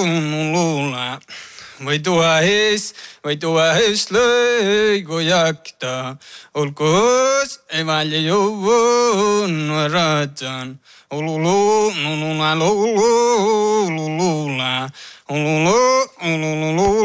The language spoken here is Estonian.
ulula. Vai tua es löigo jakta. Olkos ei valje jouvun ratan. Ululu, ulula, ulula, ululu, ululu.